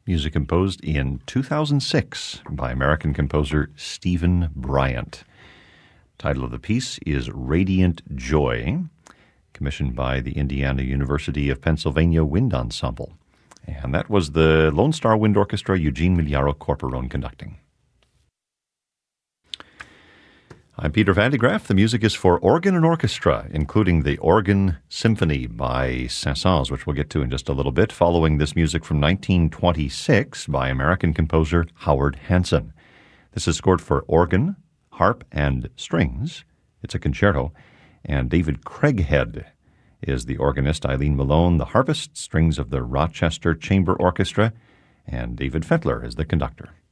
music composed in 2006 by American composer Stephen Bryant. Title of the piece is Radiant Joy, commissioned by the Indiana University of Pennsylvania Wind Ensemble. And that was the Lone Star Wind Orchestra, Eugene Miliaro Corporone conducting. I'm Peter Van de Graaff. The music is for organ and orchestra, including the Organ Symphony by Saint-Saëns, which we'll get to in just a little bit, following this music from 1926 by American composer Howard Hanson. This is scored for organ, harp, and strings. It's a concerto, and David Craighead is the organist, Eileen Malone, the harpist, strings of the Rochester Chamber Orchestra, and David Fettler is the conductor.